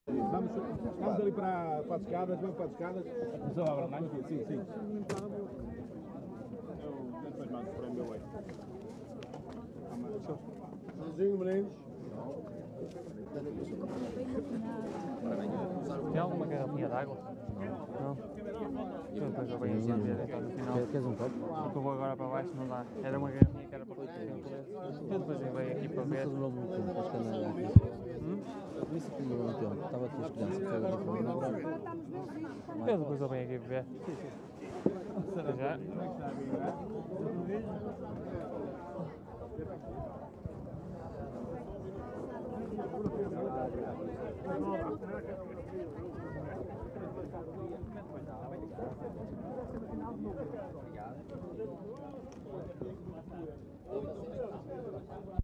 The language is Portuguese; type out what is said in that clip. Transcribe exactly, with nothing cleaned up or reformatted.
Vamos, vamos ali para, para as escadas, vamos para as escadas. Só agora, não é? Sim, sim. Eu depois mando para o meu aí. Sozinho, meninos. Tem alguma garrafinha de água? Não. Eu depois eu venho aqui a ver então no final. Queres um copo? Porque eu vou agora para baixo, não dá. Era uma garrafinha que era para fazer tempo. Eu depois eu venho aqui para ver. Demorou muito tempo para escanear aqui. Hum? Isso que demorou muito tempo. Estava aqui as crianças que saíram da família agora. Eu depois eu venho aqui para ver. Até já. Obrigado.